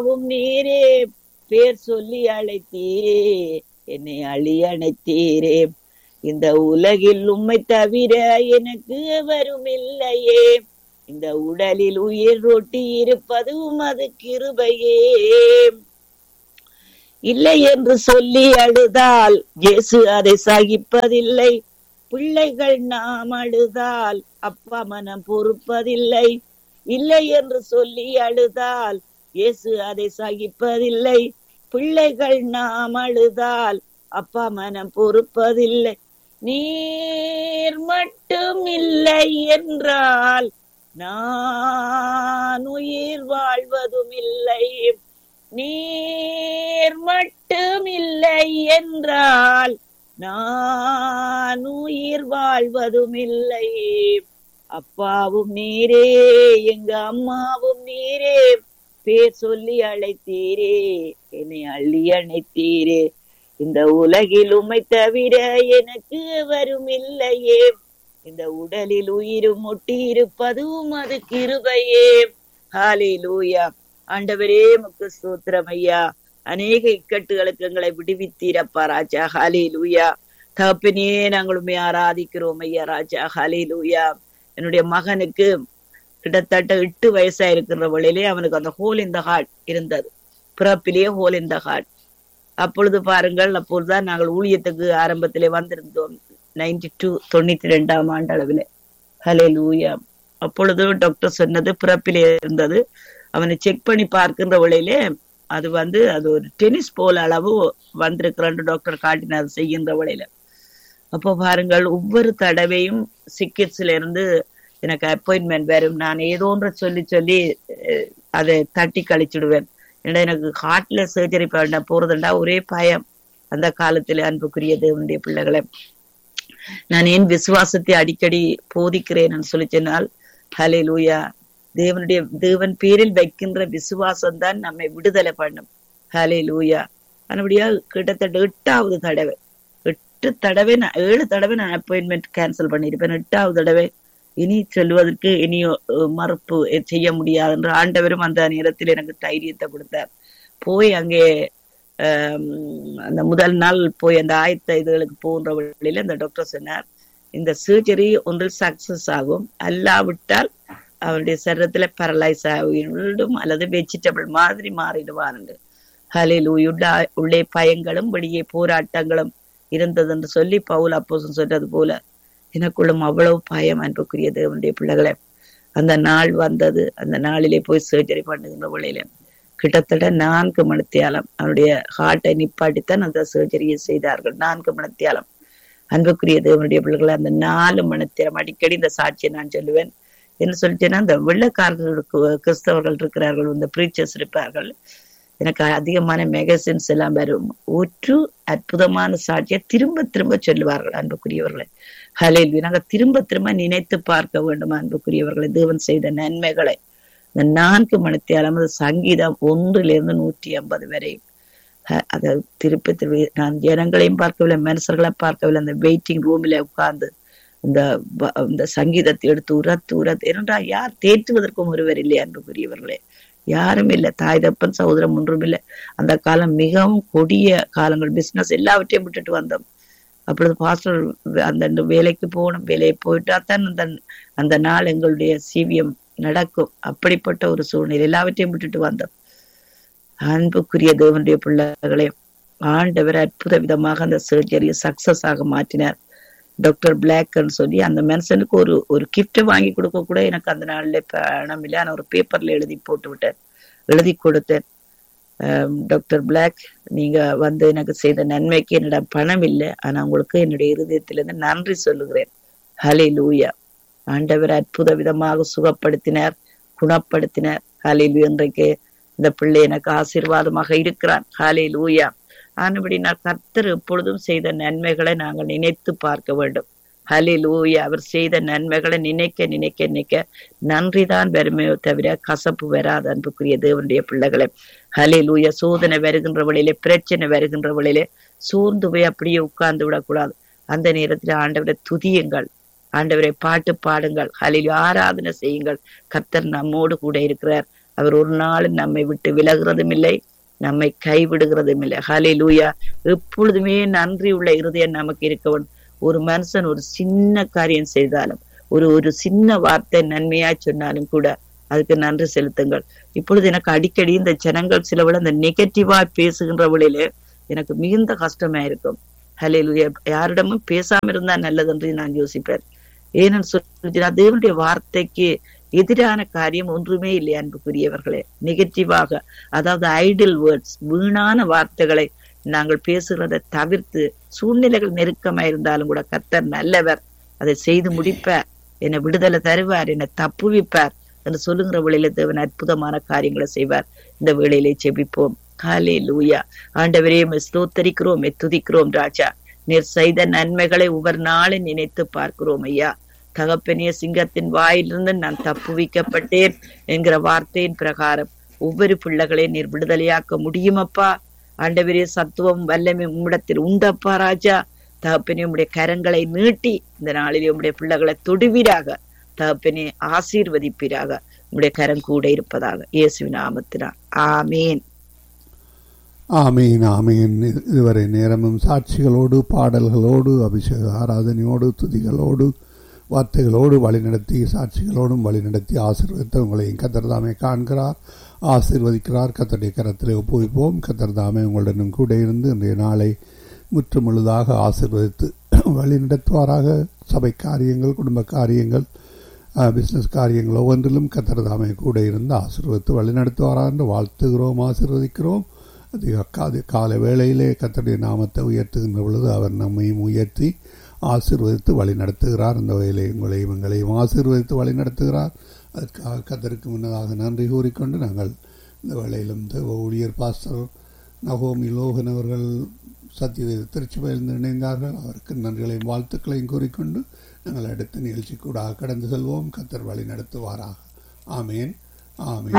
நீரே, பேர் சொல்லி அழைத்தீரே, என்னை அழி அணைத்தீரே. இந்த உலகில் உம்மை தவிர எனக்கு எவரும் இல்லையே. இந்த உடலில் உயிர் ரொட்டி இருப்பதும் அது கிருபையே. இல்லை என்று சொல்லி அழுதால் இயேசு அதை சகிப்பதில்லை. பிள்ளைகள் நாம் அழுதால் அப்பா மனம் பொறுப்பதில்லை. இல்லை என்று சொல்லி அழுதால் இயேசு அதை சகிப்பதில்லை. பிள்ளைகள் நாம் அழுதால் அப்பா மனம் பொறுப்பதில்லை. நீர் மட்டும் இல்லை என்றால் நான் உயிர் வாழ்வதும் இல்லை. நீர் மட்டும் இல்லை என்றால் நான் உயிர் வாழ்வதும் இல்லை. அப்பாவும் நீரே, எங்க அம்மாவும் நீரே, பேர் சொல்லி அழைத்தீரே, என்னை அள்ளி அணைத்தீரே. இந்த உலகில் உம்மை தவிர எனக்கு வரும் இல்லையே. இந்த உடலில் உயிரும் ஒட்டி இருப்பதும் அது கிருபையே. ஹல்லேலூயா. ஆண்டவரே உமக்கு ஸ்தோத்திரம் ஐயா. அநேக இக்கட்டுகளுக்கு எங்களை விடுவித்தீரப்பா ராஜா. ஹல்லேலூயா. தகப்பனே, நாங்கள் உம்மை ஆராதிக்கிறோம் ஐயா ராஜா. ஹல்லேலூயா. என்னுடைய மகனுக்கு கிட்டத்தட்ட 8 வயசா இருக்கிற வழியிலே அவனுக்கு அந்த ஹோல் இன் த ஹார்ட் இருந்தது. பிறப்பிலேயே ஹோல் இன் த ஹார்ட். அப்பொழுது பாருங்கள், அப்பொழுதுதான் நாங்கள் ஊழியத்துக்கு ஆரம்பத்திலே வந்திருந்தோம். 92 ஆண்டு அளவில். ஹல்லேலூயா. அப்பொழுது டாக்டர் சொன்னது பிறப்பிலே இருந்தது. அவனை செக் பண்ணி பார்க்கின்ற வழியிலே அது அது ஒரு டென்னிஸ் போல் அளவு வந்திருக்கிறான்னு டாக்டர் காட்டினார் செய்கின்ற வழியில. அப்போ பாருங்கள், ஒவ்வொரு தடவையும் சிக்கிட்ஸ்ல இருந்து எனக்கு அப்பாயின்மெண்ட் வரும். நான் ஏதோ ஒன்று சொல்லி சொல்லி அதை தட்டி கழிச்சுடுவேன். ஏன்னா எனக்கு ஹார்ட்ல சர்ஜரி பண்ண போறதுண்டா ஒரே பயம். அந்த காலத்துல அன்புக்குரிய தேவனுடைய பிள்ளைகளை, நான் ஏன் விசுவாசத்தை அடிக்கடி போதிக்கிறேன் சொல்லி சொன்னால், ஹல்லேலூயா, தேவன் பேரில் வைக்கின்ற விசுவாசம் தான் நம்மை விடுதலை பண்ணும். ஹல்லேலூயா. அதுபடியா கிட்டத்தட்ட 8வது தடவை 7 தடவை நான் அப்பாயின்மெண்ட் கேன்சல் பண்ணியிருப்பேன். 8வது தடவை இனி சொல்லுவதற்கு இனி மறுப்பு செய்ய முடியாது என்று ஆண்டவரும் அந்த நேரத்தில் எனக்கு தைரியத்தை கொடுத்தார். போய் அங்கே அந்த முதல் நாள் போய் அந்த ஆயத்த இதுகளுக்கு போகின்ற வழியில அந்த டாக்டர் சொன்னார், இந்த சர்ஜரி ஒன்றில் சக்சஸ் ஆகும், அல்லாவிட்டால் அவருடைய சரீரத்துல பேரலைஸ் ஆகிடும் அல்லது வெஜிடபிள் மாதிரி மாறிடுவார். ஹல்லேலூயா. உள்ளே பயங்களும் வெளியே போராட்டங்களும் இருந்தது என்று சொல்லி பவுல் அப்போஸ்தலன் சொன்னது போல எனக்குள்ளும் அவ்வளவு பயம். அன்புக்குரிய தேவனுடைய பிள்ளைகளை, அந்த நாள் வந்தது. அந்த நாளிலே போய் சர்ஜரி பண்ணுகின்ற வழியில கிட்டத்தட்ட 4 மணித்தியாலம் அவனுடைய ஹார்ட்டை நிப்பாட்டித்தான் அந்த சர்ஜரியை செய்தார்கள். 4 மணித்தியாலம். அன்புக்குரிய தேவனுடைய பிள்ளைகளை, அந்த 4 மணித்தியாலம் அடிக்கடி இந்த சாட்சியை நான் சொல்லுவேன். என்ன சொல்லிட்டேன்னா, இந்த வெள்ளக்காரர்களுக்கு கிறிஸ்தவர்கள் இருக்கிறார்கள், இந்த பிரீச்சர்ஸ் இருப்பார்கள், எனக்கு அதிகமான மெகசின்ஸ் எல்லாம் வரும். ஒரு அற்புதமான சாட்சியை திரும்ப திரும்ப சொல்லுவார்கள் அன்புக்குரியவர்களை. ஹல்லேலூயா. நாங்கள் திரும்ப திரும்ப நினைத்து பார்க்க வேண்டும் அன்புக்குரியவர்களை, தேவன் செய்த நன்மைகளை. இந்த 4 மணித்தியாலம் சங்கீதம் 1 to 150 வரை அதை திருப்பி நான் ஜனங்களையும் பார்க்கவில்லை, மனுஷர்களை பார்க்கவில்லை. அந்த வெயிட்டிங் ரூம்ல உட்கார்ந்து இந்த சங்கீதத்தை எடுத்து உரத்து என்றால் யார் தேற்றுவதற்கும் ஒருவர் இல்லை அன்புக்குரியவர்களே. யாரும் இல்லை, தாய் தப்பன் சகோதரம் ஒன்றும் இல்லை. அந்த காலம் மிகவும் கொடிய காலங்கள். பிசினஸ் எல்லாவற்றையும் விட்டுட்டு வந்தோம். அப்பொழுது பாஸ்டர் அந்த வேலைக்கு போகணும், வேலையை போயிட்டா தான் அந்த நாள் எங்களுடைய சிவியம் நடக்கும். அப்படிப்பட்ட ஒரு சூழ்நிலை, எல்லாவற்றையும் விட்டுட்டு வந்தோம். அன்புக்குரிய தேவனுடைய பிள்ளைகளே, ஆண்டவர் அற்புத விதமாக அந்த சர்ஜரியை சக்சஸ் ஆக மாற்றினார். டாக்டர் பிளாக்ன்னு சொல்லி அந்த மனுஷனுக்கு ஒரு கிஃப்ட் வாங்கி கொடுக்க கூட எனக்கு அந்த நாள்ல பணம் இல்லை. நான் ஒரு பேப்பர்ல எழுதி கொடுத்தேன். டாக்டர் பிளாக், நீங்க எனக்கு செய்த நன்மைக்கு என்னிடம் பணம் இல்லை, ஆனா உங்களுக்கு என்னுடைய இருதயத்திலிருந்து நன்றி சொல்லுகிறேன். ஹல்லேலூயா. ஆண்டவர் அற்புத விதமாக சுகப்படுத்தினார், குணப்படுத்தினார். ஹல்லேலூயா. இன்றைக்கு இந்த பிள்ளை எனக்கு ஆசீர்வாதமாக இருக்கிறான். ஹல்லேலூயா. ஆனபடி நான் கர்த்தர் எப்பொழுதும் செய்த நன்மைகளை நாங்கள் நினைத்து பார்க்க வேண்டும். ஹல்லேலூயா. அவர் செய்த நன்மைகளை நினைக்க நன்றிதான் வருமே தவிர கசப்பு வராது அன்புக்குரிய தேவனுடைய பிள்ளைகளை. ஹல்லேலூயா. சோதனை வருகின்ற வழியிலே, பிரச்சனை வருகின்ற வழியிலே சோர்ந்து போய் அப்படியே உட்கார்ந்து விடக்கூடாது. அந்த நேரத்தில் ஆண்டவரை துதியுங்கள், ஆண்டவரை பாட்டு பாடுங்கள், ஹல்லேலூயா, ஆராதனை செய்யுங்கள். கர்த்தர் நம்மோடு கூட இருக்கிறார். அவர் ஒரு நாளும் நம்மை விட்டு விலகுறதும் இல்லை, நம்மை கைவிடுகிறதும் இல்லை. ஹல்லேலூயா. எப்பொழுதுமே நன்றி உள்ள இருதயம் நமக்கு இருக்கவன். ஒரு மனுஷன் ஒரு சின்ன காரியம் செய்தாலும், ஒரு சின்ன வார்த்தை நன்மையா சொன்னாலும் கூட அதுக்கு நன்றி செலுத்துங்கள். இப்பொழுது எனக்கு அடிக்கடி இந்த ஜனங்கள் சிலவிட இந்த நெகட்டிவா பேசுகின்றவளிலே எனக்கு மிகுந்த கஷ்டமா இருக்கும். ஹல்லேலூயா. யாரிடமும் பேசாம இருந்தா நல்லது என்று நான் யோசிப்பேன். ஏன்னு சொல்லி தேவனுடைய வார்த்தைக்கு எதிரான காரியம் ஒன்றுமே இல்லை அன்புக்குரியவர்களே. நெகட்டிவாக, அதாவது ஐடில் வேர்ட்ஸ், வீணான வார்த்தைகளை நாங்கள் பேசுகிறதை தவிர்த்து, சூழ்நிலைகள் நெருக்கமா இருந்தாலும் கூட கர்த்தர் நல்லவர், அதை செய்து முடிப்பார், என்னை விடுதலை தருவார், என்னை தப்புவிப்பார் என்று சொல்லுகிற வேளையில தேவன் அற்புதமான காரியங்களை செய்வார். இந்த வேளையிலே ஜெபிப்போம். ஹல்லேலூயா. ஆண்டவரே, ஸ்தோத்தரிக்கிறோம், துதிக்கிறோம் ராஜா. நீர் செய்த நன்மைகளை ஒவ்வொரு நாளும் நினைத்து பார்க்கிறோம் ஐயா. தகப்பனே, சிங்கத்தின் வாயிலிருந்து நான் தப்புவிக்கப்பட்டேன் என்கிற வார்த்தையின் பிரகாரம் ஒவ்வொரு பிள்ளைகளையும் நீர் விடுதலையாக்க முடியுமப்பா. ஆண்டவரே, சத்துவம் வல்லமை உம்மிடத்தில் உண்டப்பா ராஜா. தகப்பனே, உம்முடைய கரங்களை நீட்டி இந்த நாளிலே உம்முடைய பிள்ளைகளை தொடுவீராக. தகப்பனே, ஆசீர்வதிப்பீராக. உம்முடைய கரம் கூட இருப்பதாக இயேசுவின் நாமத்தினால் ஆமேன். ஆமீன், ஆமீன். இதுவரை நேரமும் சாட்சிகளோடு, பாடல்களோடு, அபிஷேக ஆராதனையோடு, துதிகளோடு, வார்த்தைகளோடு வழிநடத்தி, சாட்சிகளோடும் வழிநடத்தி ஆசீர்வதித்த உங்களையும் கர்த்தர் தாமே காண்கிறார், ஆசீர்வதிக்கிறார். கர்த்தருடைய கரத்திலே ஒப்புவிப்போம். கர்த்தர் தாமே உங்களுடனும் கூட இருந்து இன்றைய நாளை முற்று முழுதாக ஆசீர்வதித்து வழிநடத்துவாராக. சபை காரியங்கள், குடும்ப காரியங்கள், பிஸ்னஸ் காரியங்கள் ஒவ்வொன்றிலும் கர்த்தர் தாமே கூட இருந்து ஆசீர்வதித்து வழிநடத்துவாராக என்று வாழ்த்துகிறோம், ஆசீர்வதிக்கிறோம். காலை வேளையிலே கர்த்தருடைய நாமத்தை உயர்த்துகின்ற பொழுது அவர் நம்மையும் உயர்த்தி ஆசீர்வதித்து வழி நடத்துகிறார். இந்த வகையிலே உங்களையும் எங்களையும் ஆசீர்வதித்து வழி நடத்துகிறார். அதற்காக கர்த்தருக்கு முன்னதாக நன்றி கூறிக்கொண்டு நாங்கள் இந்த வேளையிலும் ஊழியர் பாஸ்டர் நகோமி லோகன் அவர்கள் சத்தியவேத திருச்சிபையிலிருந்து இணைந்தார்கள். அவருக்கு நன்றிகளையும் வாழ்த்துக்களையும் கூறிக்கொண்டு நாங்கள் அடுத்த நிகழ்ச்சி கூட கடந்து செல்வோம். கர்த்தர் வழி நடத்துவாராக. ஆமேன், ஆமேன்,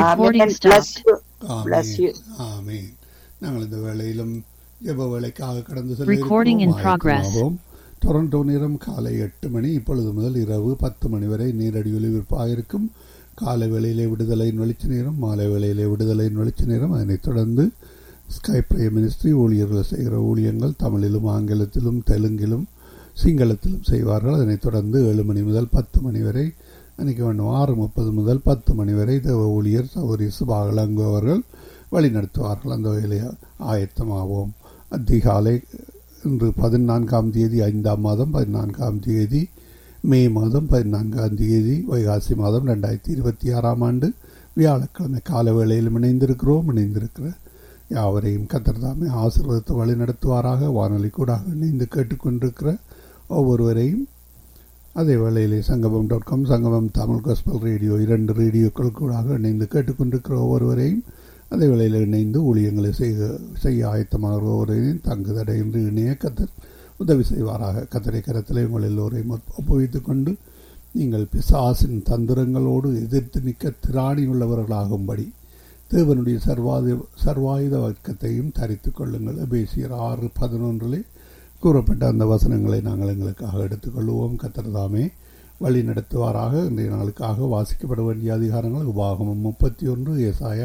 ஆமேன். நாங்கள் இந்த வேளையிலும் ஜெப வேளைக்காக கடந்து செல்வோம். டொரண்டோ நேரம் காலை 8 மணி. இப்பொழுது முதல் இரவு 10 மணி வரை நேரடி ஒலிபரப்பாக இருக்கும். காலை வேளையிலே விடுதலையின் வெளிச்ச நேரம், மாலை வேளையிலே விடுதலையின் வெளிச்ச நேரம். அதனைத் தொடர்ந்து ஸ்கை பிரேயர் மினிஸ்ட்ரி ஊழியர்கள் செய்கிற ஊழியங்கள் தமிழிலும் ஆங்கிலத்திலும் தெலுங்கிலும் சிங்களத்திலும் செய்வார்கள். அதனைத் தொடர்ந்து 7 மணி முதல் 10 மணி வரை, அன்றைக்கு வேண்டும் 6:30 முதல் 10 மணி வரை தேவ ஊழியர் சௌரி சுபாகலங்கு அவர்கள் வழி நடத்துவார்கள். அந்த வகையிலே ஆயத்தமாவோம். அதிகாலை இன்று 14ஆம் தேதி 5ஆம் மாதம் 14ஆம் தேதி மே மாதம் 14ஆம் தேதி வைகாசி மாதம் 2026ஆம் ஆண்டு வியாழக்கிழமை கால வேளையிலும் இணைந்திருக்கிற யாவரையும் கர்த்தர் தாமே ஆசீர்வதித்து வழி நடத்துவாராக. வானொலி கூட இணைந்து கேட்டுக்கொண்டிருக்கிற ஒவ்வொருவரையும், அதே வேளையிலே சங்கமம்.com, சங்கமம் தமிழ் காஸ்பல் ரேடியோ 2 ரேடியோக்கள் கூட இணைந்து கேட்டுக்கொண்டிருக்கிற ஒவ்வொருவரையும், அதே வேளையில் இணைந்து ஊழியங்களை செய்ய ஆயத்தமாக ஒவ்வொருவரையும் தங்குதடையின்றி இணைய கர்த்தர் உதவி செய்வாராக. கர்த்தரை கரத்திலே உங்கள் எல்லோரையும் ஒப்புவித்துக் கொண்டு நீங்கள் பிசாசின் தந்திரங்களோடு எதிர்த்து நிற்க திராணி உள்ளவர்களாகும்படி தேவனுடைய சர்வாயுத வர்க்கத்தையும் தரித்துக் கொள்ளுங்கள். எபேசியர் 6:11 கூறப்பட்ட அந்த வசனங்களை நாங்கள் எங்களுக்காக எடுத்துக்கொள்வோம். கர்த்தர் தாமே வழி நடத்துவாராக. இன்றைய நாளுக்காக வாசிக்கப்பட வேண்டிய அதிகாரங்கள் உபாகமம் 31, ஏசாயா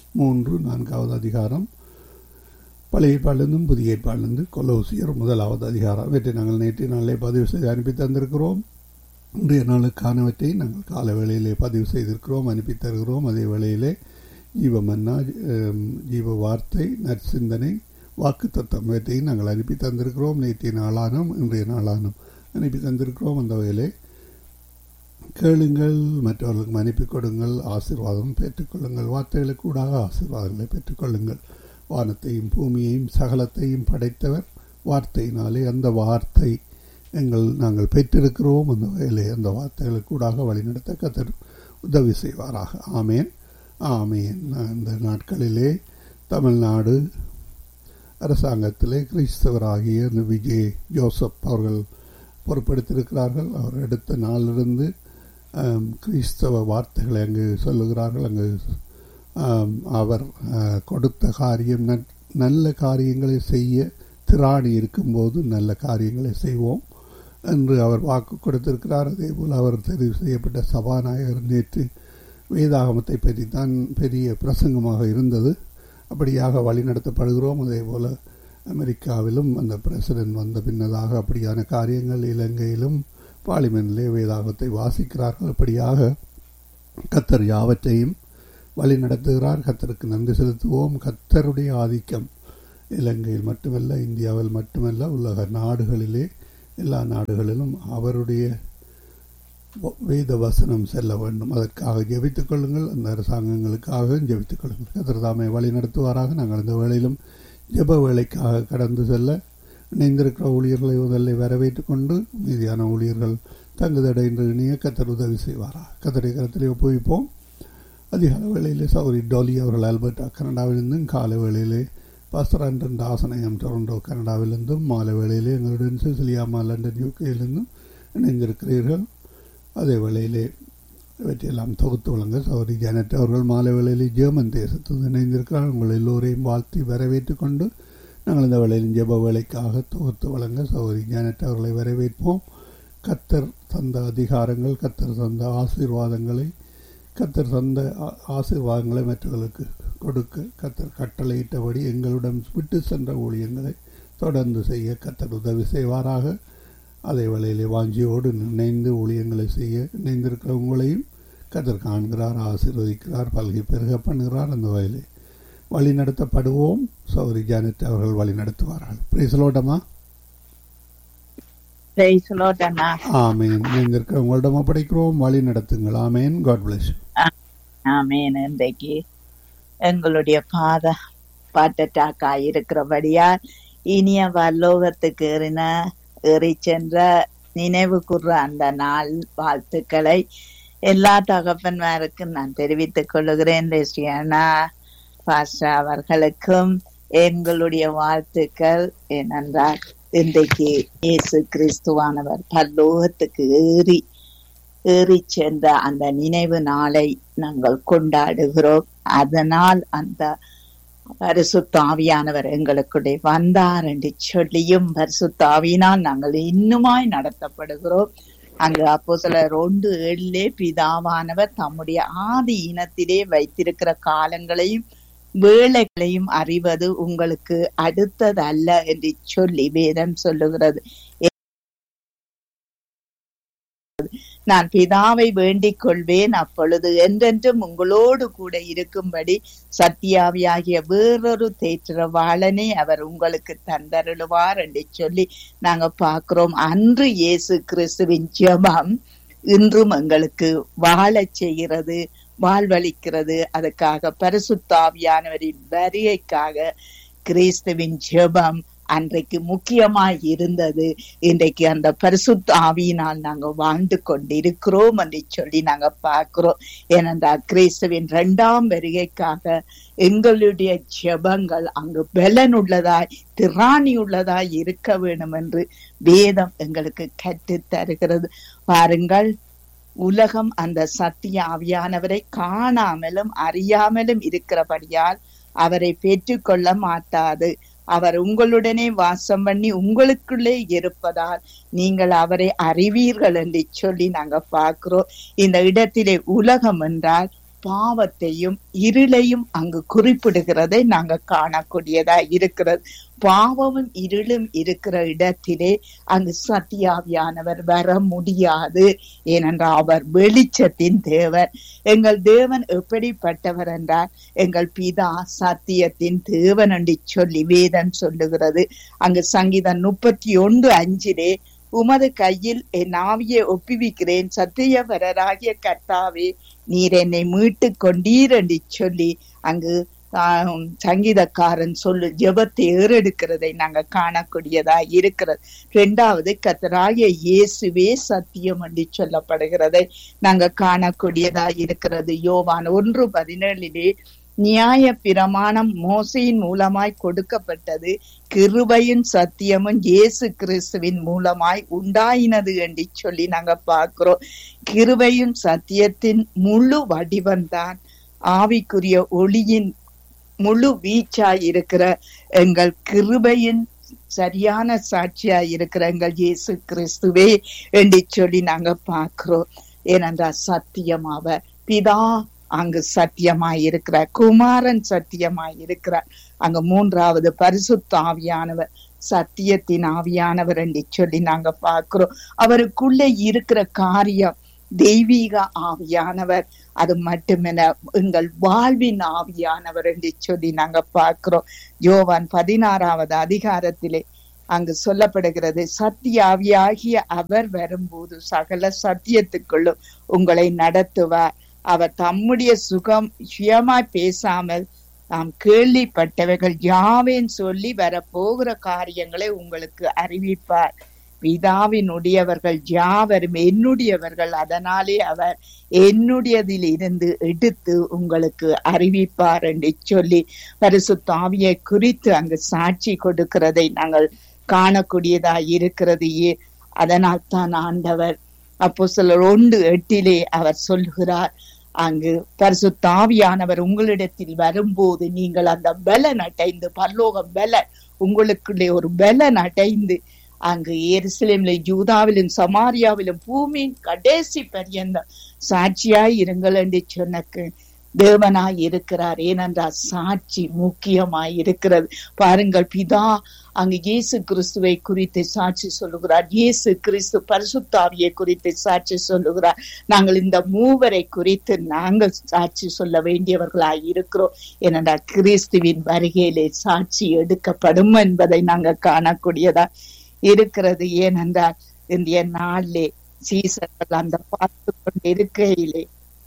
3 4வது அதிகாரம், பழைய ஏற்பாடிலிருந்தும் புதிய ஏற்பாடிலிருந்து கொலோசியர் 1வது அதிகாரம். இவற்றை நாங்கள் நேற்றைய நாளிலே பதிவு செய்து அனுப்பி தந்திருக்கிறோம். இன்றைய நாளுக்கானவற்றை நாங்கள் கால வேளையிலே பதிவு செய்திருக்கிறோம், அனுப்பி தருகிறோம். அதே வேளையிலே ஜீவமன்னா, ஜீவ வார்த்தை, நற்சிந்தனை, வாக்கு தத்துவம் இவற்றையும் நாங்கள் அனுப்பி தந்திருக்கிறோம். நேற்றைய நாளானும் இன்றைய நாளானும் அனுப்பி தந்திருக்கிறோம். அந்த வகையிலே கேளுங்கள், மற்றவர்களுக்கு அனுப்பி கொடுங்கள், ஆசீர்வாதம் பெற்றுக்கொள்ளுங்கள். வார்த்தைகளுக்கு கூடாக ஆசீர்வாதங்களை பெற்றுக்கொள்ளுங்கள். வானத்தையும் பூமியையும் சகலத்தையும் படைத்தவர் வார்த்தையினாலே அந்த வார்த்தை நாங்கள் பெற்றிருக்கிறோம். அந்த வகையிலே அந்த வார்த்தைகளுக்கு கூடாக வழிநடத்த கர்த்தர் உதவி செய்வாராக. ஆமேன், ஆமேன். இந்த நாட்களிலே தமிழ்நாடு அரசாங்கத்திலே கிறிஸ்தவராகிய விஜய் ஜோசப் அவர்கள் பொறுப்பெடுத்திருக்கிறார்கள். அவர் எடுத்த நாளிலிருந்து கிறிஸ்தவ வார்த்தைகளை அங்கு சொல்லுகிறார்கள். அங்கு அவர் கொடுத்த காரியம் நல்ல காரியங்களை செய்ய திராணி இருக்கும்போது நல்ல காரியங்களை செய்வோம் என்று அவர் வாக்கு கொடுத்திருக்கிறார். அதே போல் அவர் தெரிவு செய்யப்பட்ட சபாநாயகர் நேற்று வேதாகமத்தை பற்றி தான் பெரிய பிரசங்கமாக இருந்தது. அப்படியாக வழிநடத்தப்படுகிறோம். அதே போல் அமெரிக்காவிலும் அந்த பிரசிடென்ட் வந்த பின்னதாக அப்படியான காரியங்கள், இலங்கையிலும் பார்லிமெண்டிலே வேதாகமத்தை வாசிக்கிறார்கள். அப்படியாக கர்த்தர் யாவற்றையும் வழி நடத்துகிறார். கர்த்தருக்கு நன்றி செலுத்துவோம். கர்த்தருடைய ஆதிக்கம் இலங்கையில் மட்டுமல்ல, இந்தியாவில் மட்டுமல்ல, உலக நாடுகளிலே எல்லா நாடுகளிலும் அவருடைய வேத வசனம் செல்ல வேண்டும். அதற்காக ஜெபித்துக் கொள்ளுங்கள். அந்த அரசாங்கங்களுக்காக ஜெபித்துக் கொள்ளுங்கள். கர்த்தர் தாமே வழி நடத்துவாராக. நாங்கள் இந்த வேளையிலும் ஜெப வேலைக்காக கடந்து செல்ல இணைந்திருக்கிற ஊழியர்களை முதல்ல வரவேற்றுக் கொண்டு மீதியான ஊழியர்கள் தங்குதடை என்று இணைய கர்த்தர் உதவி செய்வாராக. கர்த்தருடைய கரத்திலே ஒப்புவிப்போம். அதிகால வேளையிலே சௌரி டோலி அவர்கள் ஆல்பர்டா கனடாவிலிருந்தும், காலை வேளையிலே பாஸ்டர் ஆண்டன் தாசனயம் டொரண்டோ கனடாவிலிருந்தும், மாலை வேளையிலே எங்களுடன் சிசிலியாமா லண்டன் யூகேயிலிருந்தும் இணைந்திருக்கிறீர்கள். அதே வேளையிலே இவற்றையெல்லாம் தொகுத்து வழங்க சௌரி ஜானட் அவர்கள் மாலை வேளையிலே ஜெர்மன் தேசத்தில் இணைந்திருக்கிறார். உங்கள் எல்லோரையும் வாழ்த்தி வரவேற்றுக் கொண்டு நாங்கள் இந்த வேளையிலும் ஜெப வேலைக்காக தொகுத்து வழங்க சௌரி ஜானட் அவர்களை வரவேற்போம். கர்த்தர் தந்த அதிகாரங்கள், கர்த்தர் தந்த ஆசீர்வாதங்களை, கர்த்தர் தந்த ஆசீர்வாதங்களை மற்றவர்களுக்கு கொடுக்க கர்த்தர் கட்டளையிட்டபடி எங்களுடன் விட்டு சென்ற ஊழியங்களை தொடர்ந்து செய்ய கர்த்தர் உதவி செய்வாராக. அதே வேளையிலே வாஞ்சியோடு இணைந்து ஊழியங்களை செய்ய இணைந்திருக்கிற உங்களையும் கர்த்தர் காண்கிறார், ஆசீர்வதிக்கிறார், பல்கி பெருக பண்ணுகிறார். அந்த வகையிலே வழி நடத்தப்படுவோம். சௌரி ஜானட் அவர்கள் வழி நடத்துவார்கள். பிரைஸ்லோட்டமா. ஆமேன். இணைந்திருக்கிற உங்களிடம் படிக்கிறோம், வழி நடத்துங்கள். ஆமேன். God plus. ஆமேன். இன்றைக்கு எங்களுடைய பாட்டட்டாக்கா இருக்கிறபடியா இனிய வல்லோகத்துக்கு ஏறி சென்ற நினைவு கூர்ற அந்த நாள் வாழ்த்துக்களை எல்லா தகப்பன்மாருக்கும் நான் தெரிவித்துக் கொள்ளுகிறேன். பாஸ்டர் அவர்களுக்கும் எங்களுடைய வாழ்த்துக்கள். ஏனென்றால் இன்றைக்கு இயேசு கிறிஸ்துவானவர் பரலோகத்துக்கு ஏறி சென்ற அந்த நினைவு நாளை நாங்கள் கொண்டாடுகிறோம். அதனால் அந்த பரிசுத்த ஆவியானவர் எங்களுக்குடைய வந்தார் என்று சொல்லியும் பரிசுத்த ஆவியினால் நாங்கள் இன்னுமாய் நடத்தப்படுகிறோம். அங்கு அப்போஸ்தலர் 1:7 பிதாவானவர் தம்முடைய ஆதி இனத்திலே வைத்திருக்கிற காலங்களையும் வேளைகளையும் அறிவது உங்களுக்கு அடுத்தது அல்ல என்று சொல்லி வேதம் சொல்லுகிறது. நான் பிதாவை வேண்டிக் கொள்வேன், அப்பொழுது என்றென்றும் உங்களோடு கூட இருக்கும்படி சத்தியாவியாகிய வேறொரு தேற்றவாளனை அவர் உங்களுக்கு தந்தருளுவார் என்று சொல்லி நாங்க பார்க்கிறோம். அன்று இயேசு கிறிஸ்துவின் ஜெபம் இன்றும் எங்களுக்கு வாழச் செய்கிறது, வாழ்வளிக்கிறது. அதுக்காக பரிசுத்த ஆவியானவரின் வருகைக்காக கிறிஸ்துவின் ஜெபம் அன்றைக்கு முக்கியமாய் இருந்தது. இன்றைக்கு அந்த பரிசுத்த ஆவியினால் நாங்க வாழ்ந்து கொண்டிருக்கிறோம் என்று சொல்லி நாங்க பார்க்கிறோம். ஏனென்றால் கிறிஸ்துவின் 2ஆம் வருகைக்காக எங்களுடைய ஜெபங்கள் அங்கு பலனுள்ளதாய் திராணியுள்ளதாய் இருக்க வேண்டும் என்று வேதம் எங்களுக்கு கற்றுத் தருகிறது. பாருங்கள், உலகம் அந்த சத்திய ஆவியானவரை காணாமலும் அறியாமலும் இருக்கிறபடியால் அவரை பெற்றுக்கொள்ள மாட்டாது. அவர் உங்களுடனே வாசம் பண்ணி உங்களுக்குள்ளே இருப்பதால் நீங்கள் அவரை அறிவீர்கள் என்று சொல்லி நாங்க பார்க்கிறோம். இந்த இடத்திலே உலகம் என்றால் பாவத்தையும் இருளையும் அங்கு குறிப்பிடுகிறதை நாங்க காணக்கூடியதா இருக்கிறது. பாவமும் இருளும் இருக்கிற இடத்திலே அங்கு சத்தியாவியானவர் வர முடியாது. ஏனென்றால் அவர் வெளிச்சத்தின் தேவன். எங்கள் தேவன் எப்படிப்பட்டவர் என்றால் எங்கள் பிதா சத்தியத்தின் தேவன் என்று சொல்லி வேதம் சொல்லுகிறது. அங்கு சங்கீதம் 31:5 உமது கையில் என் ஆவியை ஒப்புவிக்கிறேன், சத்தியவரராகிய கர்த்தாவே நீர் என்னை மீட்டு கொண்டீர் என்று சொல்லி அங்கு சங்கீதக்காரன் ஜெபத்தை ஏறெடுக்கிறதை நாங்க காணக்கூடியதா இருக்கிறது. 2வது கர்த்தராகிய இயேசுவே சத்தியம் என்று சொல்லப்படுகிறதை நாங்க காணக்கூடியதா இருக்கிறது. யோவான் 1:17 நியாய பிரமாணம் மோசையின் மூலமாய் கொடுக்கப்பட்டது, கிருபையும் சத்தியமும் இயேசு கிறிஸ்துவின் மூலமாய் உண்டாயினது என்று சொல்லி நாங்க பார்க்கிறோம். கிருபையும் சத்தியத்தின் முழு வடிவம்தான் ஆவிக்குரிய ஒளியின் முழு வீச்சாய் இருக்கிற எங்கள் கிருபையின் சரியான சாட்சியாய் இருக்கிற எங்கள் இயேசு கிறிஸ்துவே என்று சொல்லி நாங்க பார்க்கிறோம். ஏனென்றால் சத்தியம் அவர் பிதா அங்கு சத்தியமாய் இருக்கிறார். குமாரன் சத்தியமாய் இருக்கிறார். அங்க மூன்றாவது பரிசுத்த ஆவியானவர், சத்தியத்தின் ஆவியானவர் என்று சொல்லி நாங்க பார்க்கிறோம். அவருக்குள்ளே இருக்கிற காரியம் தெய்வீக ஆவியானவர். அது மட்டுமென எங்கள் வாழ்வின் ஆவியானவர் என்று சொல்லி நாங்க பார்க்கிறோம். யோவான் 16வது அதிகாரத்திலே அங்கு சொல்லப்படுகிறது, சத்திய ஆவியாகிய அவர் வரும்போது சகல சத்தியத்துக்குள்ளும் உங்களை நடத்துவார். அவர் தம்முடைய சுயமாய் பேசாமல் தாம் கேள்விப்பட்டவைகள் யாவேன் சொல்லி வரப்போகிற காரியங்களை உங்களுக்கு அறிவிப்பார். பிதாவினுடையவர்கள் யாவரும் என்னுடையவர்கள், அதனாலே அவர் என்னுடையதில் இருந்து எடுத்து உங்களுக்கு அறிவிப்பார் என்று சொல்லி பரிசுத்த ஆவியை குறித்து அங்கு சாட்சி கொடுக்கிறதை நாங்கள் காணக்கூடியதா இருக்கிறது. அதனால் தான் ஆண்டவர் அப்போஸ்தலர் 1:8 அவர் சொல்லுகிறார், அங்கு பரிசுத்த ஆவியானவர் உங்களிடத்தில் வரும்போது நீங்கள் அந்த பலன் அடைந்து, பரலோக பலன் உங்களுக்குள்ளே ஒரு பலன் அடைந்து, அங்கு எருசலேமிலும் யூதாவிலும் சமாரியாவிலும் பூமியின் கடைசி பரியந்தம் சாட்சியாய் இருங்கள் என்று சொன்னக்கு தேவனாய் இருக்கிறார். ஏனென்றால் சாட்சி முக்கியமாய் இருக்கிறது. பாருங்கள், பிதா அங்கு இயேசு கிறிஸ்துவை குறித்து சாட்சி சொல்லுகிறார். இயேசு கிறிஸ்து பரிசுத்த ஆவியை குறித்து சாட்சி சொல்லுகிறார். நாங்கள் இந்த மூவரை குறித்து நாங்கள் சாட்சி சொல்ல வேண்டியவர்களாய் இருக்கிறோம். ஏனென்றால் கிறிஸ்துவின் வருகையிலே சாட்சி எடுக்கப்படும் என்பதை நாங்கள் காணக்கூடியதா இருக்கிறது. ஏனென்றால் இந்திய நாளிலே சீசர்கள் அந்த பார்த்து கொண்டு இருக்கையிலே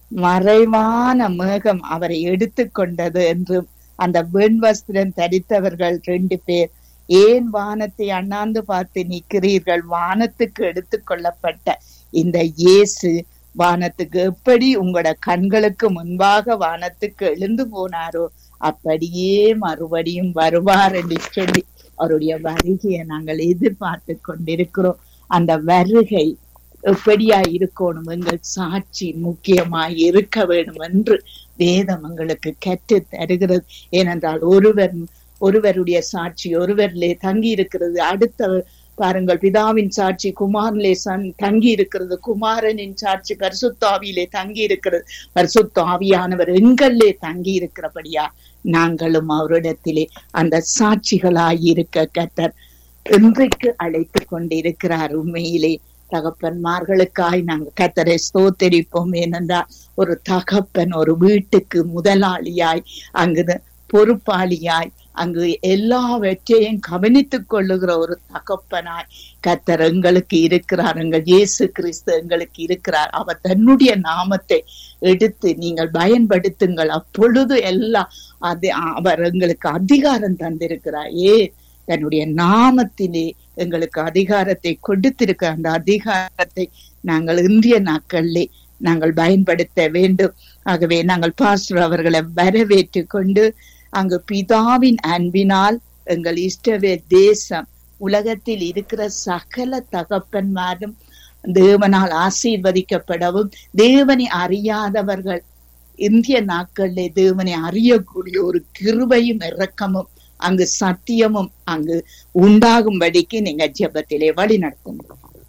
மறைவான மேகம் அவரை எடுத்துக்கொண்டது என்றும், அந்த வெண்வஸ்திரம் தரித்தவர்கள் 2 பேர், ஏன் வானத்தை அண்ணாந்து பார்த்து நிற்கிறீர்கள்? வானத்துக்கு எடுத்துக்கொள்ளப்பட்ட இந்த இயேசு வானத்துக்கு எப்படி உங்களோட கண்களுக்கு முன்பாக வானத்துக்கு எழுந்து போனாரோ அப்படியே மறுபடியும் வருவார் என்று சொல்லி அவருடைய வருகையை நாங்கள் எதிர்பார்த்து கொண்டிருக்கிறோம். அந்த வருகை எப்படியா இருக்கணும்? எங்கள் சாட்சி முக்கியமாய் இருக்க வேண்டும் என்று வேதம் எங்களுக்கு கற்று தருகிறது. ஏனென்றால் ஒருவருடைய சாட்சி ஒருவரிலே தங்கி இருக்கிறது. அடுத்த பாருங்கள், பிதாவின் சாட்சி குமாரனிலே தங்கி இருக்கிறது. குமாரனின் சாட்சி பரிசுத்த ஆவியிலே தங்கி இருக்கிறது. பரிசுத்த ஆவியானவர் எங்களிலே தங்கி இருக்கிறபடியா நாங்களும் அவரிடத்திலே அந்த சாட்சிகளாய் இருக்க கர்த்தர் இன்றைக்கு அழைத்து கொண்டிருக்கிறார். உண்மையிலே தகப்பன்மார்களுக்காய் நாங்கள் கர்த்தரை ஸ்தோத்தரிப்போம். ஏனென்றால் ஒரு தகப்பன் ஒரு வீட்டுக்கு முதலாளியாய், அங்கு பொறுப்பாளியாய், அங்கு எல்லாவற்றையும் கவனித்துக் கொள்ளுகிற ஒரு தகப்பனாய் கர்த்தர் எங்களுக்கு இருக்கிறார். எங்கள் இயேசு கிறிஸ்து எங்களுக்கு இருக்கிறார். அவர் தன்னுடைய நாமத்தை எடுத்து நீங்கள் பயன்படுத்துங்கள், அப்பொழுது எல்லாம் அவர் எங்களுக்கு அதிகாரம் தந்திருக்கிறார். தன்னுடைய நாமத்திலே எங்களுக்கு அதிகாரத்தை கொடுத்திருக்க, அந்த அதிகாரத்தை நாங்கள் இன்றைய நாட்களிலே நாங்கள் பயன்படுத்த வேண்டும். ஆகவே நாங்கள் பாஸ்டர் அவர்களை வரவேற்று கொண்டு, அங்கு பிதாவின் அன்பினால் எங்கள் இஸ்ரவேல் தேசம் உலகத்தில் இருக்கிற சகல தகப்பன்மாரும் தேவனால் ஆசீர்வதிக்கப்படவும், தேவனை அறியாதவர்கள் இந்திய நாட்களிலே தேவனை அறியக்கூடிய ஒரு கிருபையும் இரக்கமும் அங்கு சத்தியமும் அங்கு உண்டாகும்படிக்கு நீங்க ஜெபத்திலே வழி நடத்தும்.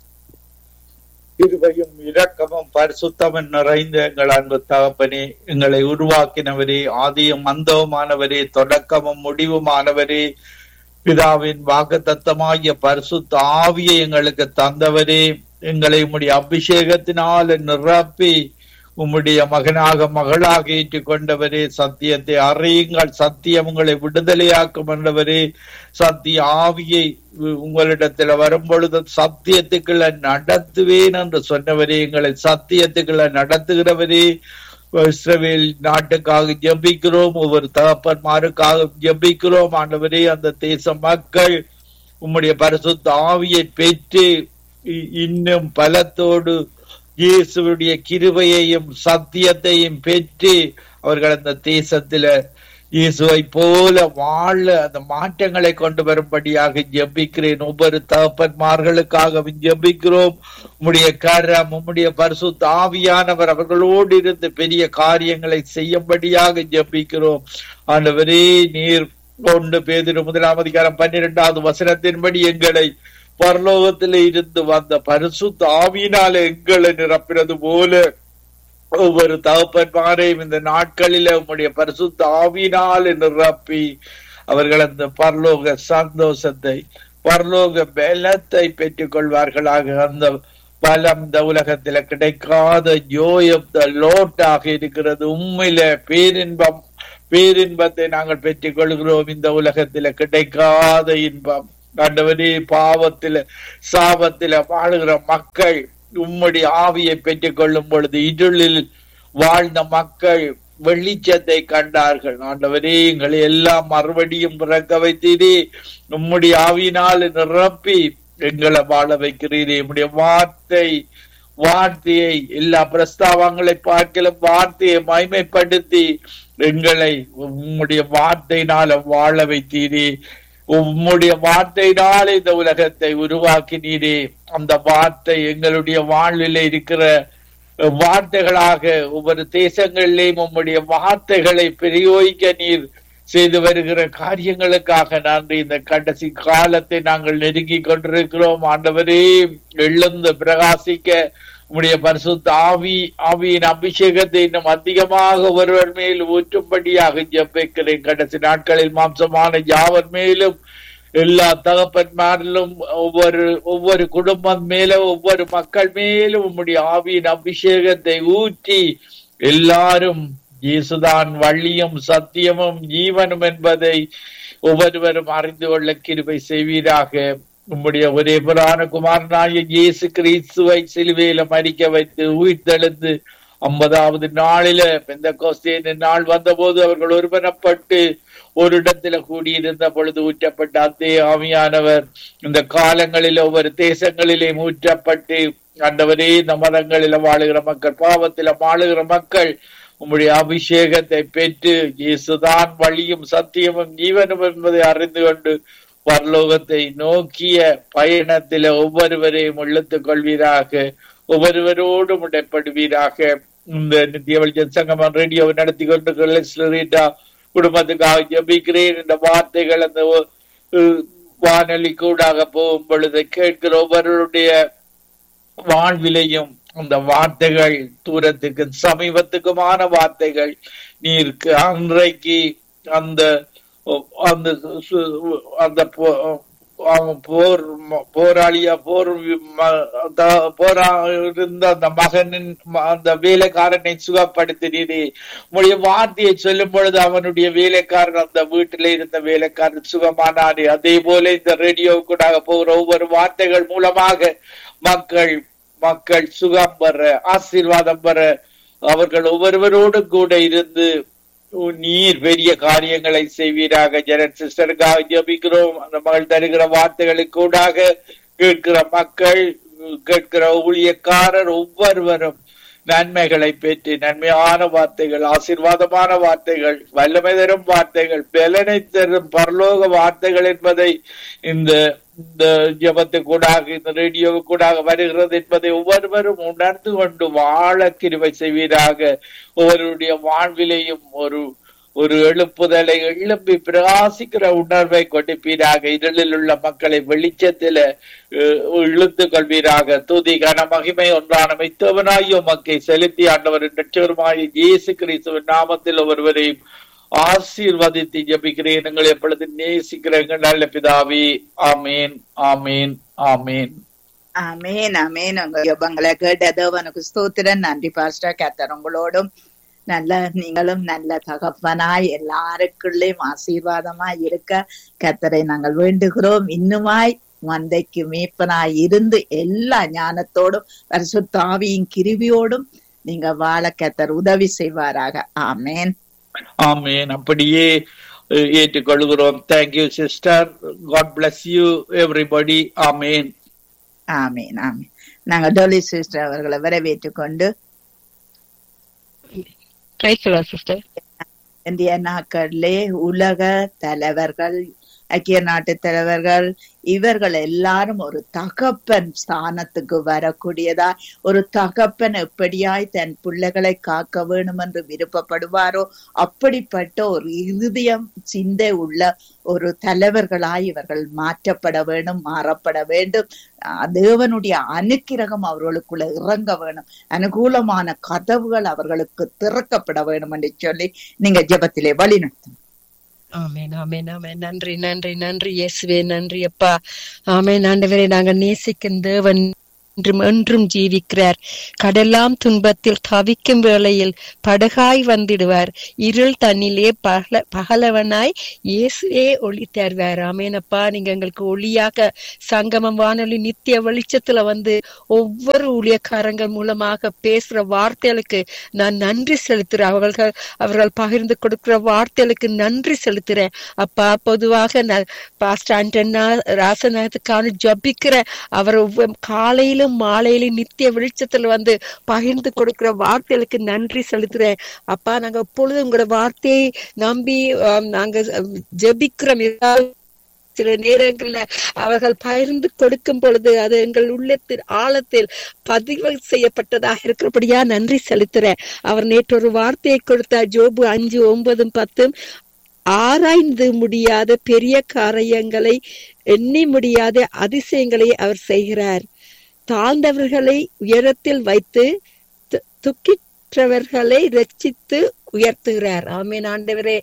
கிருபையும் இரக்கமும் பரிசுத்தமும் நிறைந்த எங்கள் அன்பு தகப்பனே, எங்களை உருவாக்கினவரே, ஆதியும் அந்தவுமானவரே, தொடக்கமும் முடிவுமானவரே, பிதாவின் வாக்குத்தத்தமாகிய பரிசுத்த ஆவியை எங்களுக்கு தந்தவரே, எங்களை உம்முடைய அபிஷேகத்தினால் நிரப்பி உம்முடைய மகனாக மகளாக ஏற்றுக் கொண்டவரே, சத்தியத்தை அறியுங்கள், சத்தியம் உங்களை விடுதலையாக்கும் என்றவரே, சத்திய ஆவியை உங்களிடத்துல வரும்பொழுது சத்தியத்துக்குள்ள நடத்துவேன் என்று சொன்னவரே, எங்களை சத்தியத்துக்குள்ள நடத்துகிறவரே, இஸ்ரவேல் நாட்டுக்காக ஜெபிக்கிறோம், ஒவ்வொரு தகப்பன்மாருக்காக ஜெபிக்கிறோம். ஆண்டவரே, அந்த தேச மக்கள் உம்முடைய பரிசுத்த ஆவியை பெற்று இன்னும் பலத்தோடு இயேசுடைய கிருபையையும் சத்தியத்தையும் பெற்று அவர்கள் அந்த தேசத்துல இயேசுவை போல வாழ அந்த மாற்றங்களை கொண்டு வரும்படியாக ஜெபிக்கிறேன். ஒவ்வொரு தகப்பன்மார்களுக்காக ஜெபிக்கிறோம். உம்முடைய கரம், உம்முடைய பரிசுத்த ஆவியானவர் அவர்களோடு இருந்து பெரிய காரியங்களை செய்யும்படியாக ஜெபிக்கிறோம். ஆண்டவரே, நீர் 1 பேதுரு 1:12 வசனத்தின்படி எங்களை பரலோகத்திலே இருந்து வந்த பரிசுத்த ஆவியினால எங்களை நிரப்பினது போல ஒவ்வொரு தகப்பன்மாரையும் இந்த நாட்களில உம்முடைய பரிசுத்த ஆவியினால் நிரப்பி அவர்கள் அந்த பரலோக சந்தோஷத்தை பரலோக பலத்தை பெற்றுக் கொள்வார்களாக. அந்த பலம் இந்த உலகத்தில கிடைக்காத ஜோய் ஆஃப் த லார்ட் ஆக இருக்கிறது. உண்மையில பேரின்பத்தை நாங்கள் பெற்றுக் கொள்கிறோம். இந்த உலகத்தில கிடைக்காத இன்பம் ஆண்டவரே, பாவத்தில சாபத்தில வாழுகிற மக்கள் உம்முடைய ஆவியை பெற்றுக் கொள்ளும் பொழுது இருளில் வாழ்ந்த மக்கள் வெளிச்சத்தை கண்டார்கள். ஆண்டவரே, எங்களை எல்லாம் மறுபடியும் பிறக்க வைத்தீரே, உம்முடைய ஆவியினால் நிரப்பி எங்களை வாழ வைக்கிறீரே. உம்முடைய வார்த்தையை எல்லா பிரஸ்தாவங்களை பார்க்கலும் வார்த்தையை மகிமைப்படுத்தி எங்களை உம்முடைய வார்த்தையினால வாழ வைத்தீரே. உம்முடைய வார்த்தையினால இந்த உலகத்தை உருவாக்கினீரே. அந்த வார்த்தை எங்களுடைய வாழ்வில இருக்கிற வார்த்தைகளாக ஒவ்வொரு தேசங்களிலேயும் உம்முடைய வார்த்தைகளை பிரயோகிக்க நீர் செய்து வருகிற காரியங்களுக்காக நன்றி. இந்த கடைசி காலத்தை நாங்கள் நெருங்கி கொண்டிருக்கிறோம். ஆண்டவரே, எழுந்து பிரகாசிக்க உம்முடைய பரிசுத்த ஆவியின் அபிஷேகத்தை இன்னும் அதிகமாக ஒருவர் மேல் ஊற்றும்படியாக ஜெபிக்கிறேன். கடைசி நாட்களில் மாம்சமான யாவர் மேலும் எல்லா தகப்பன்மாரிலும் ஒவ்வொரு குடும்பம் மேலும் ஒவ்வொரு மக்கள் மேலும் உம்முடைய ஆவியின் அபிஷேகத்தை ஊற்றி எல்லாரும் இயேசுதான் வழியும் சத்தியமும் ஜீவனும் என்பதை ஒவ்வொருவரும் அறிந்து கொள்ள கிருபை செய்வீராக. உம்முடைய ஒரே புராண குமாரனாகிய இயேசு கிறிஸ்துவை சிலுவையில மரிக்க வைத்து உயிர்த்தெழுந்து 50வது நாளில பெந்தெகோஸ்தே நாள் வந்தபோது அவர்கள் ஒருமனப்பட்டு ஒரு இடத்துல கூடியிருந்த பொழுது ஊற்றப்பட்ட அதே ஆவியானவர் இந்த காலங்களில் ஒவ்வொரு தேசங்களிலே ஊற்றப்பட்டு ஆண்டவரே, இந்த மதங்களில வாழுகிற மக்கள், பாவத்தில வாழுகிற மக்கள் உம்முடைய அபிஷேகத்தை பெற்று இயேசுதான் வழியும் சத்தியமும் ஜீவனும் என்பதை அறிந்து கொண்டு பரலோகத்தை நோக்கிய பயணத்தில ஒவ்வொருவரையும் இழுத்துக் கொள்வீராக. ஒவ்வொருவரோடும் உடைப்படுவீராக. இந்த நித்திய வெளிச்சம் சங்கமம் ரேடியோவை நடத்தி கொண்டு குடும்பத்துக்காக ஜெபிக்கிறேன். இந்த வார்த்தைகள் அந்த வானொலி கூடாக போகும் பொழுது கேட்கிற ஒவ்வொருடைய வாழ்விலையும் அந்த வார்த்தைகள் தூரத்துக்கு சமீபத்துக்குமான வார்த்தைகள் நீர் அன்றைக்கு அந்த போராளியா இருந்த அந்த மகனின் அந்த வேலைக்காரனை சுகப்படுத்தினீரே. உங்களுடைய வார்த்தையை சொல்லும் பொழுது அவனுடைய வேலைக்காரன் அந்த வீட்டில இருந்த வேலைக்காரன் சுகமானாரே. அதே போல இந்த ரேடியோ கூட போகிற ஒவ்வொரு வார்த்தைகள் மூலமாக மக்கள் சுகம் பெற, ஆசீர்வாதம் பெற அவர்கள் ஒவ்வொருவரோடு கூட இருந்து நீர் பெரிய காரியங்களை செய்வீராக. ஜெனட் சிஸ்டருக்காக ஜெபிக்கிறோம். அந்த மகள் தருகிற வார்த்தைகளை கூடாக கேட்கிற மக்கள், கேட்கிற ஊழியக்காரர் ஒவ்வொருவரும் நன்மைகளை பெற்று நன்மையான வார்த்தைகள், ஆசீர்வாதமான வார்த்தைகள், வல்லமை தரும் வார்த்தைகள், பலனை தரும் பரலோக வார்த்தைகள் என்பதை இந்த ஜெபத்து கூடாக இந்த ரேடியோ கூடாக வருகிறது என்பதை ஒவ்வொருவரும் உணர்ந்து கொண்டு வாழ கிருபை செய்வீராக. ஒவ்வொருடைய வாழ்விலையும் ஒரு எழுப்புதலை எழுப்பி பிரகாசிக்கிற உணர்வை கொடுப்பீராக. இருளில் உள்ள மக்களை வெளிச்சத்தில இழுத்துக் கொள்வீராக. துதி கன மகிமை ஒன்றான மெய்த்தவனாய் உமக்கை செலுத்தி ஆண்டவரின் இரட்சகருமாகிய இயேசு கிறிஸ்துவின் நாமத்தில் ஒருவரையும் ஆசீர்வதித்து ஜெபிக்கிறேன். எங்களை எப்பொழுது நேசிக்கிற எங்கள் நல்ல பிதாவே. ஆமேன், ஆமேன், ஆமேன், ஆமேன், ஆமேன். உங்க ஜெபங்களை கேட்டதோ உனக்கு ஸ்தோத்திரம். நன்றி பாஸ்டர். கர்த்தர் உங்களோடும் நீங்களும் நல்ல தகப்பனாய் எல்லாருக்குள்ளேயும் ஆசீர்வாதமாய் இருக்க கர்த்தரை நாங்கள் வேண்டுகிறோம். இன்னுமாய் மந்தைக்கு மீட்பனாய் இருந்து எல்லா ஞானத்தோடும் பரிசுத்த ஆவியின் கிருபையோடும் நீங்க வாழ கர்த்தர் உதவி செய்வாராக. ஆமேன், ஆமேன். அப்படியே ஏற்றுக்கொள்கிறோம். Thank you sister. God bless you everybody. ஆமேன், ஆமேன், ஆமேன். நாங்க டோலி சிஸ்டர் அவர்களை வரவேற்றுக் கொண்டு இந்திய நாட்களிலே உலக தலைவர்கள் ஐக்கிய நாட்டு தலைவர்கள் இவர்கள் எல்லாரும் ஒரு தகப்பன் ஸ்தானத்துக்கு வரக்கூடியதா, ஒரு தகப்பன் எப்படியாய் தன் பிள்ளைகளை காக்க வேணும் என்று விருப்பப்படுவாரோ அப்படிப்பட்ட ஒரு இருதயம் சிந்தை உள்ள ஒரு தலைவர்களாய் இவர்கள் மாற்றப்பட வேண்டும், மாறப்பட வேண்டும். தேவனுடைய அனுக்கிரகம் அவர்களுக்குள்ள இறங்க வேணும், அனுகூலமான கதவுகள் அவர்களுக்கு திறக்கப்பட வேண்டும் என்று சொல்லி நீங்க ஜெபத்திலே வழி நடத்தும். ஆமென் ஆமென் ஆமென். நன்றி நன்றி நன்றி இயேசுவே, நன்றி அப்பா. ஆமென் ஆண்டவரே, நாங்கள் நேசிக்கும் தேவன் என்றும் ஜீவிக்கிறார். கடலாம் துன்பத்தில் தவிக்கும் வேளையில் படகாய் வந்திடுவார். இருள் தன்னிலே பகலவனாய் இயேசுவே ஒளி தருவார். ஆமேனப்பா, நீங்க எங்களுக்கு ஒளியாக சங்கமம் வானொலி நித்திய வெளிச்சத்துல வந்து ஒவ்வொரு ஊழியக்காரங்கள் மூலமாக பேசுற வார்த்தைகளுக்கு நான் நன்றி செலுத்துறேன். அவர்கள் பகிர்ந்து கொடுக்கிற வார்த்தைகளுக்கு நன்றி செலுத்துறேன் அப்பா. பொதுவாக நான் பாஸ்டர் ஆண்டனா ராசநாதத்துக்கான ஜபிக்கிற அவர் காலையில மாலையிலும் நித்திய வெளிச்சத்துல வந்து பகிர்ந்து கொடுக்கிற வார்த்தைகளுக்கு நன்றி செலுத்துறேன் அப்பா. நாங்க எப்பொழுதும் உங்களோட வார்த்தையை நம்பி நாங்க ஜெபிக்கிறோம். சில நேரங்கள்ல அவர்கள் பகிர்ந்து கொடுக்கும் பொழுது அது எங்கள் உள்ளத்தின் ஆழத்தில் பதிவு செய்யப்பட்டதாக இருக்கிறபடியா நன்றி செலுத்துறேன். அவர் நேற்று ஒரு வார்த்தையை கொடுத்தார், யோபு 5:9-10. ஆராய்ந்து முடியாத பெரிய காரியங்களை, எண்ணி முடியாத அதிசயங்களை அவர் செய்கிறார். தாழ்ந்தவர்களை உயரத்தில் வைத்து துக்கிற்றவர்களை ரட்சித்து உயர்த்துகிறார். ஆமீன் ஆண்டவரே,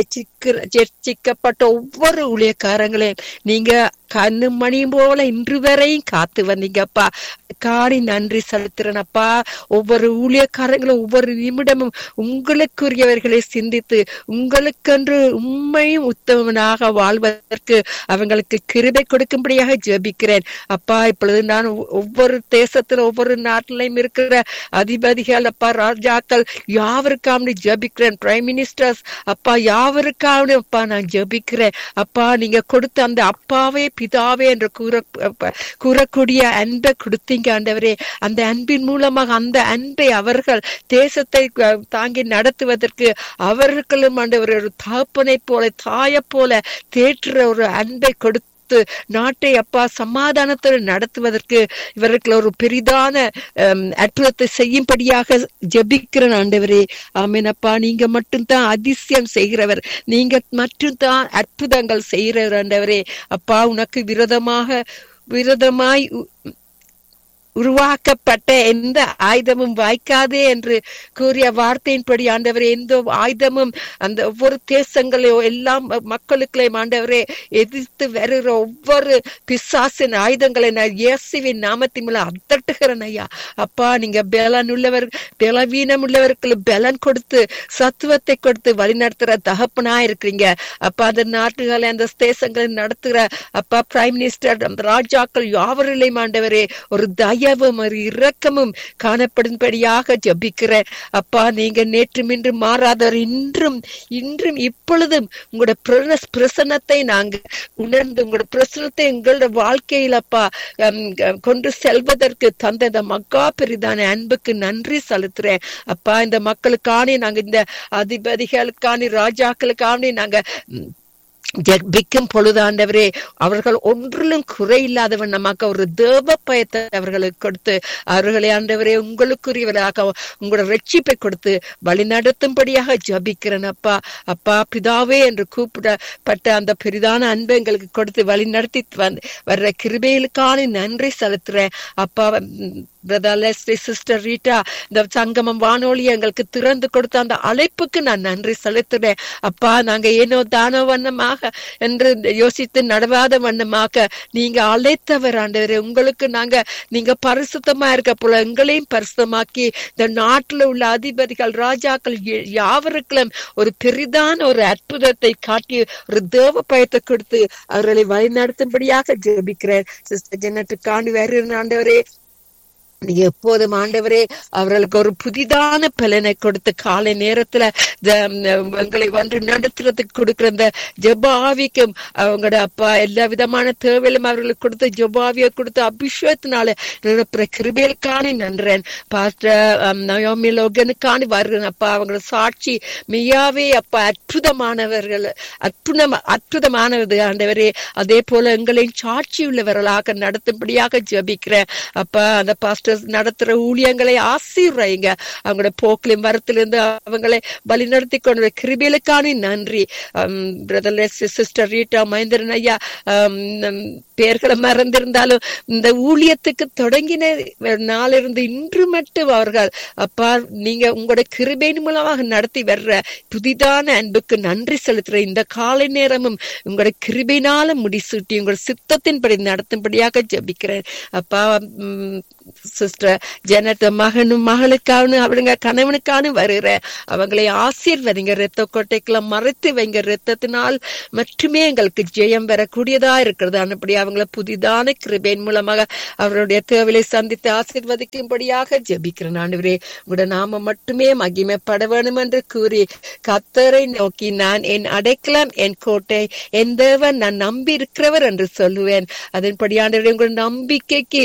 ரட்சிக்கப்பட்ட ஒவ்வொரு ஊழியக்காரங்களையும் நீங்க கண்ணு மணியும் போல இன்று வரையும் காத்து வந்தீங்கப்பா. காடி நன்றி செலுத்துறேனப்பா. ஒவ்வொரு ஊழியக்காரங்களும் ஒவ்வொரு நிமிடமும் உங்களுக்குரியவர்களை சிந்தித்து உங்களுக்கென்று உண்மையும் உத்தமனாக வாழ்வதற்கு அவங்களுக்கு கிருபை கொடுக்கும்படியாக ஜெபிக்கிறேன் அப்பா. இப்பொழுது நான் ஒவ்வொரு தேசத்துல ஒவ்வொரு நாட்டிலையும் இருக்கிற அதிபதிகள் அப்பா, ராஜாக்கள் யாவருக்காக ஜெபிக்கிறேன். பிரைம் மினிஸ்டர்ஸ் அப்பா, யாவருக்காக அப்பா நான் ஜெபிக்கிறேன் அப்பா. நீங்க கொடுத்த அந்த அப்பாவே பிதாவே என்று கூறக்கூடிய அன்பை கொடுத்தீங்க ஆண்டவரே. அந்த அன்பின் மூலமாக அந்த அன்பை அவர்கள் தேசத்தை தாங்கி நடத்துவதற்கு அவர்களும் ஆண்டவர் ஒரு தகப்பனை போல தாயை போல தேற்றுற ஒரு அன்பை கொடுத்து நாட்டை அப்பா சமாதானத்தோடு நடத்துவதற்கு இவர்கள் ஒரு பெரிதான அற்புதத்தை செய்யும்படியாக ஜெபிக்கிறேன் ஆண்டவரே. ஆமென் அப்பா. நீங்க மட்டும்தான் அதிசயம் செய்கிறவர், நீங்க மட்டும்தான் அற்புதங்கள் செய்கிறவர் ஆண்டவரே அப்பா. உனக்கு விரோதமாய் உருவாக்கப்பட்ட எந்த ஆயுதமும் வாய்க்காதே என்று கூறிய வார்த்தையின்படி ஆண்டவரே, எந்த ஆயுதமும் அந்த ஒவ்வொரு தேசங்களையோ எல்லாம் மக்களுக்களையும் ஆண்டவரே எதிர்த்து வருகிற ஒவ்வொரு பிசாசின் ஆயுதங்களை நான் இயேசுவின் நாமத்தின் மூலம் அதட்டுகிறேன் ஐயா அப்பா. நீங்க பலவீனம் உள்ளவர்களுக்கு பலன் கொடுத்து சத்துவத்தை கொடுத்து வழிநடத்துற தகப்பனா இருக்கிறீங்க அப்பா. அந்த நாட்டுகளை அந்த தேசங்களை நடத்துகிற அப்பா பிரைம் மினிஸ்டர், அந்த ராஜாக்கள் யாவரிலையும் ஆண்டவரே ஒரு ஒரு இரக்கமும் காணப்படும்படியாக ஜபிக்கிறேன் அப்பா. நீங்க நேற்றும் இன்று மாறாதவர், இன்றும் இப்பொழுதும் உங்களோட பிரசன்னத்தை நாங்க உணர்ந்து உங்களோட பிரசனத்தை எங்களோட வாழ்க்கையில் அப்பா கொண்டு செல்வதற்கு தந்த மக்கா பெரிதான அன்புக்கு நன்றி செலுத்துறேன் அப்பா. இந்த மக்களுக்கான நாங்க இந்த அதிபதிகளுக்கான ராஜாக்களுக்கான நாங்க ஜெபிக்கும் பொழுதாண்டவரே அவர்கள் ஒன்றிலும் குறையில்லாதவன் நமக்கு ஒரு தேவ பயத்தை அவர்களுக்கு கொடுத்து அவர்களை ஆண்டவரே உங்களுக்குரியவராக உங்களோட ரட்சிப்பை கொடுத்து வழி நடத்தும்படியாக ஜபிக்கிறேன் அப்பா. அப்பா பிதாவே என்று கூப்பிடப்பட்ட அந்த பெரிதான அன்பை எங்களுக்கு கொடுத்து வழி நடத்தி வர்ற கிருபைகளுக்கான நன்றி செலுத்துறேன் அப்பா. சிஸ்டர் ரீட்டா இந்த சங்கமம் வானொலி எங்களுக்கு திறந்து கொடுத்த அந்த அழைப்புக்கு நான் நன்றி செலுத்துறேன் அப்பா. நாங்க ஏனோ தானோ வண்ணமாக என்று யோசித்து நடவாத வண்ணமாக நீங்க அழைத்தவர் ஆண்டவரே. உங்களுக்கு நீங்க பரிசுத்தமா இருக்க போல எங்களையும் பரிசுத்தமாக்கி இந்த நாட்டுல உள்ள அதிபதிகள் ராஜாக்கள் யாவருக்கும் ஒரு பெரிதான ஒரு அற்புதத்தை காட்டி ஒரு தேவ பயத்தை கொடுத்து அவர்களை வழிநடத்தும்படியாக ஜெபிக்கிறேன். சிஸ்டர் ஜெனட்டுக்காண்டி வேறு ஆண்டவரே நீங்க எப்போதும் ஆண்டவரே அவர்களுக்கு ஒரு புதிதான பலனை கொடுத்து காலை நேரத்துல எங்களை வந்து நடத்துறதுக்கு கொடுக்கிற இந்த ஜெப ஆவிக்கும் அவங்களோட அப்பா எல்லா விதமான தேவையிலும் அவர்களுக்கு கொடுத்து ஜெப ஆவியை கொடுத்து அபிஷேகத்தினால நிரப்புற கிருபைகளுக்கான நன்றேன். பாஸ்டர் நயோமி லோகனுக்கான வருகிறேன் அப்பா. அவங்களோட சாட்சி மெய்யாவே அப்பா அற்புதமானவர்கள், அற்புதமானது ஆண்டவரே. அதே போல எங்களையும் சாட்சி உள்ளவர்களாக நடத்தும்படியாக ஜெபிக்கிறேன் அப்பா. அந்த பாஸ்டர் நடத்துற ஊழியங்களை ஆசீர்வதிங்க. அவங்களோட போக்கிலும் வரத்திலிருந்து அவங்களை வழி நடத்தி கொண்ட கிருபைகளுக்கான நன்றி. பிரதர் சிஸ்டர் ரீட்டா மகேந்திரன் ஐயா பெயர்களை மறந்திருந்தாலும் இந்த ஊழியத்துக்கு தொடங்கின நாளிலிருந்து இன்று மட்டும் அவர்கள் அப்பா நீங்க உங்களோட கிருபையின் மூலமாக நடத்தி வர்ற புதிதான அன்புக்கு நன்றி செலுத்துற இந்த காலை நேரமும் உங்களோட கிருபையினால முடிசூட்டி உங்களோட சித்தத்தின்படி நடத்தும்படியாக ஜெபிக்கிறேன் அப்பா. சிஸ்டர் ஜெனட் மகளுக்கான அவளுங்க கணவனுக்கான வருகிற அவங்களை ஆசீர்வதிங்க. ரத்த கோட்டைக்கெல்லாம் மறைத்து வைங்க. ரத்தத்தினால் மட்டுமே எங்களுக்கு ஜெயம் வரக்கூடியதா இருக்கிறது. அப்படி அவங்களை புதிதான கிருபையின் மூலமாக அவருடைய தேவையை சந்தித்து ஆசீர்வதிக்கும்படியாக ஜெபிக்கிறேன் ஆண்டவரே. உங்களோட நாம மட்டுமே மகிமைப்பட வேணும் என்று கூறி கர்த்தரை நோக்கி நான் என் அடைக்கலம், என் கோட்டை, என் தேவன், நான் நம்பி இருக்கிறவர் என்று சொல்லுவேன். அதன்படி ஆண்டவரே உங்களோட நம்பிக்கைக்கு